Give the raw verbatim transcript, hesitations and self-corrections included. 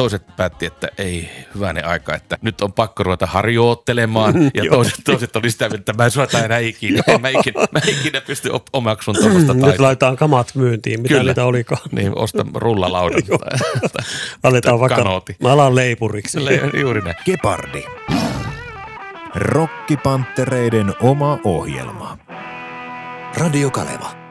toiset päätti, että ei hyvänen aika, että nyt on pakko ruveta harjoittelemaan. Ja toiset, toiset oli sitä, että mä en suota enää ikinä. Mä ikinä, mä ikinä pysty omaksun tuollaista taitoa. Nyt laitetaan kamat myyntiin, mitä Kyllä. niitä olikaan. Niin, osta rullalaudan tai, aletaan vaikka, kanooti. Mä alan leipuriksi. Le, juuri näin. Gepardi. Rokkipanttereiden oma ohjelma. Radio Kaleva.